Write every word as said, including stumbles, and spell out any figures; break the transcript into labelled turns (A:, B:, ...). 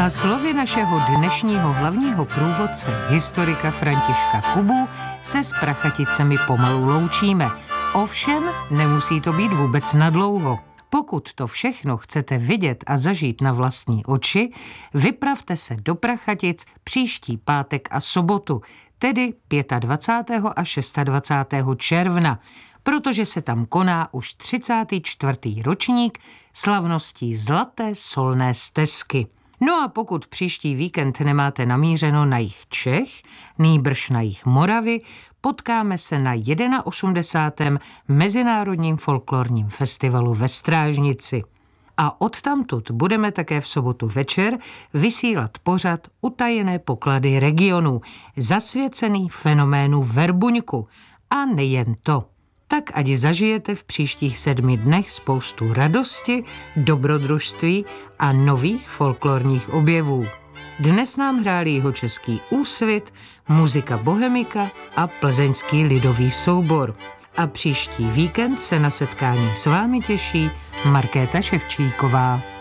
A: A slovy našeho dnešního hlavního průvodce, historika Františka Kubu, se s Prachaticemi pomalu loučíme. Ovšem, nemusí to být vůbec nadlouho. Pokud to všechno chcete vidět a zažít na vlastní oči, vypravte se do Prachatic příští pátek a sobotu, tedy dvacátého pátého a dvacátého šestého června, protože se tam koná už třicátý čtvrtý ročník slavností Zlaté solné stezky. No a pokud příští víkend nemáte namířeno na jih Čech, nýbrž na jih Moravy, potkáme se na osmdesátém Mezinárodním folklorním festivalu ve Strážnici. A odtamtud budeme také v sobotu večer vysílat pořad Utajené poklady regionu, zasvěcený fenoménu Verbuňku. A nejen to. Tak ať zažijete v příštích sedmi dnech spoustu radosti, dobrodružství a nových folklorních objevů. Dnes nám hráli Jihočeský Úsvit, Muzika Bohemika a Plzeňský lidový soubor. A příští víkend se na setkání s vámi těší Markéta Ševčíková.